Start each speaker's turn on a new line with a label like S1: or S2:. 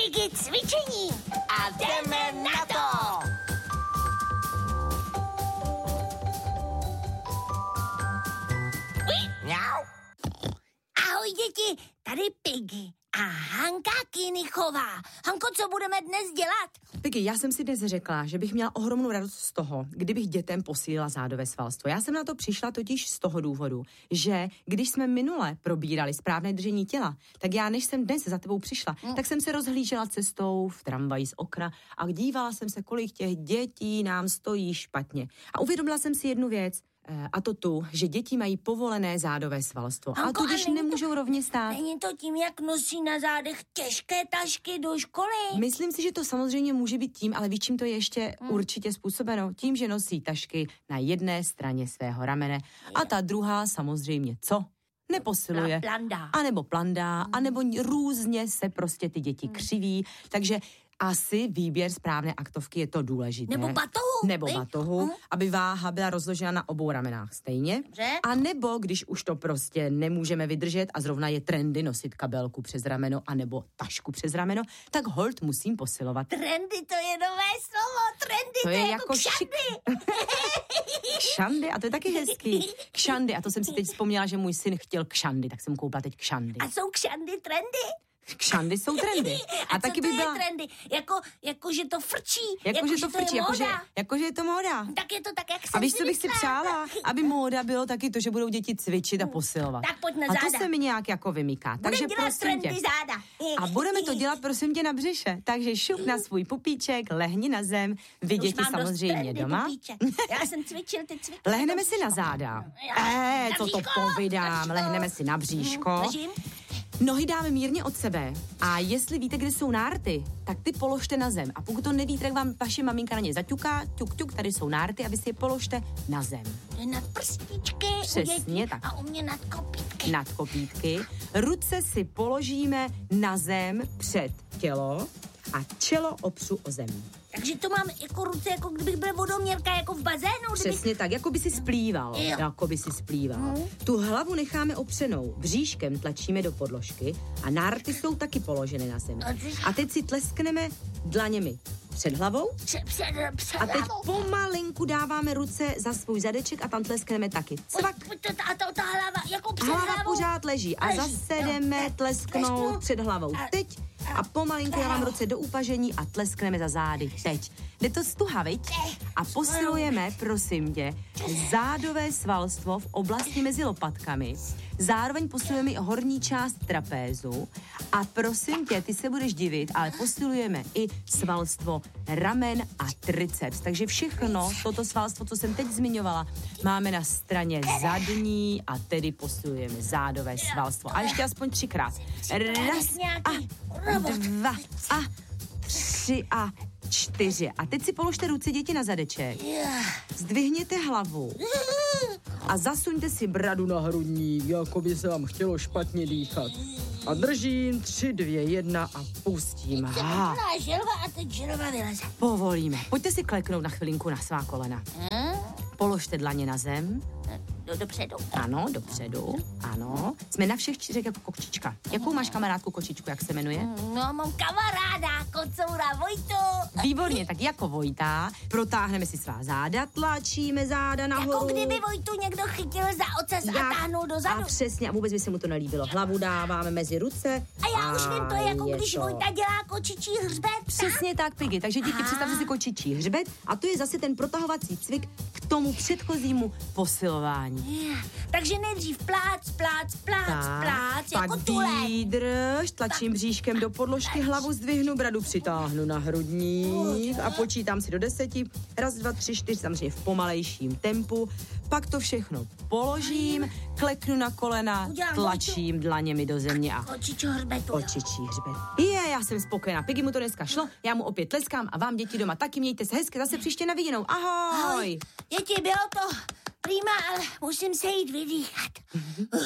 S1: Piggy cvičení a jdeme na to! Ahoj děti, tady Piggy a Hanka Kinichová. Hanko, co budeme dnes dělat?
S2: Piggy, já jsem si dnes řekla, že bych měla ohromnou radost z toho, kdybych dětem posílila zádové svalstvo. Já jsem na to přišla totiž z toho důvodu, že když jsme minule probírali správné držení těla, tak já, než jsem dnes za tebou přišla, tak jsem se rozhlížela cestou v tramvaji z okna a dívala jsem se, kolik těch dětí nám stojí špatně. A uvědomila jsem si jednu věc, a to tu, že děti mají povolené zádové svalstvo.
S1: Hanko,
S2: a tudíž nemůžou rovně stát.
S1: Není to tím, jak nosí na zádech těžké tašky do školy?
S2: Myslím si, že to samozřejmě může být tím, ale víš, čím to je ještě určitě způsobeno? Tím, že nosí tašky na jedné straně svého ramene a ta druhá samozřejmě co? Neposiluje.
S1: Plandá.
S2: A nebo plandá, a nebo různě se prostě ty děti křiví, takže asi výběr správné aktovky je to důležité.
S1: Nebo batohu.
S2: Nebo batohu, aby váha byla rozložena na obou ramenách stejně.
S1: Dobře.
S2: A nebo, když už to prostě nemůžeme vydržet a zrovna je trendy nosit kabelku přes rameno a nebo tašku přes rameno, tak holt musím posilovat.
S1: Trendy, to je nové slovo. Trendy, to je jako kšandy.
S2: Kšandy, a to je taky hezký. Kšandy, a to jsem si teď vzpomněla, že můj syn chtěl kšandy, tak jsem koupila teď kšandy.
S1: A jsou kšandy trendy?
S2: Kšandy jsou trendy.
S1: A
S2: taky
S1: co to
S2: by byla...
S1: je trendy? Jako, že to frčí.
S2: Jako, že to frčí,
S1: je móda.
S2: jako, že je to móda.
S1: Tak je to tak, jak jsem
S2: A víš, co bych si
S1: myslela?
S2: přála? Aby móda bylo taky to, že budou děti cvičit a posilovat.
S1: Tak pojď na
S2: a to
S1: záda.
S2: se mi nějak jako vymyká. Takže
S1: Budeme dělat
S2: prosím tě.
S1: trendy záda.
S2: A budeme to dělat, prosím tě, na břiše. Takže šup na svůj pupíček, lehni na zem, vy děti samozřejmě doma.
S1: Já jsem cvičil, ty cvičil.
S2: Lehneme si na záda. Co to povídám, lehneme si na bříško.
S1: Ležím.
S2: Nohy dáme mírně od sebe a jestli víte, kde jsou nárty, tak ty položte na zem. A pokud to nevíte, tak vám vaše maminka na ně zaťuká, ťuk, tady jsou nárty a vy si je položte na zem.
S1: Nad prstičky.
S2: Přesně tak.
S1: A u mě nad kopítky.
S2: Nad kopítky. Ruce si položíme na zem před tělo a čelo opřu o zem.
S1: Takže to mám jako ruce, jako kdybych byl vodoměrka, jako v bazénu.
S2: Přesně tak, jako by si splýval.
S1: Jo.
S2: Jako by si splýval. Tu hlavu necháme opřenou, bříškem tlačíme do podložky a nárty jsou taky položené na zemi. A teď si tleskneme dlaněmi před hlavou a teď pomalinku dáváme ruce za svůj zadeček a tam tleskneme taky. Cvak.
S1: A ta hlava, jako před
S2: Hlava
S1: hlavou.
S2: pořád leží a zase jdeme tlesknout před hlavou. Teď a pomalinku dávám ruce do upažení a tleskneme za zády. Teď. Jde to stuha, viď? A posilujeme, prosím tě, zádové svalstvo v oblasti mezi lopatkami. Zároveň posilujeme i horní část trapézu. A prosím tě, ty se budeš divit, ale posilujeme i svalstvo ramen a triceps. Takže všechno, toto svalstvo, co jsem teď zmiňovala, máme na straně zadní a tedy posilujeme zádové svalstvo. A ještě aspoň 3krát. Raz a 2 a 3 a 4. A teď si položte ruce, děti, na zadeček. Zdvihněte hlavu a zasuňte si bradu na hrudník, jako by se vám chtělo špatně dýchat. A držím 3, 2, 1 a pustím. Ha.
S1: Želva a teď želva vyleze.
S2: Povolíme. Pojďte si kleknout na chvilinku na svá kolena. Položte dlaně na zem.
S1: Dopředu.
S2: Ano, dopředu. Ano. Jsme na všech 4 jako kočička. Jakou máš kamarádku kočičku, jak se jmenuje?
S1: No, mám kamaráda, kocoura Vojtu.
S2: Výborně, tak jako Vojta, protáhneme si svá záda, tlačíme záda nahoru.
S1: Jako kdyby Vojtu někdo chytil za ocas a táhnul dozadu.
S2: A přesně, a vůbec by se mu to nelíbilo. Hlavu dáváme mezi ruce.
S1: A já už vím, to je jako když
S2: to.
S1: Vojta dělá kočičí hřbet.
S2: Přesně tak, Piggy. Takže děti, představte si kočičí hřbet a to je zase ten protahovací cvik k tomu předchozímu posilování.
S1: Takže nejdřív plác, jako
S2: pak
S1: tulek.
S2: výdrž, tlačím bříškem do podložky, hlavu zdvihnu, bradu přitáhnu na hrudník a počítám si do 10. 1, 2, 3, 4, samozřejmě v pomalejším tempu. Pak to všechno položím, kleknu na kolena, tlačím dlaněmi do země a
S1: Kočičího hřbetu.
S2: kočičí hřbet. Já jsem spokojená. Piggy mu to dneska šlo, já mu opět tleskám a vám, děti, doma taky mějte se hezky, zase příště na viděnou. Ahoj!
S1: Děti, bylo to prima, ale musím se jít vydýchat.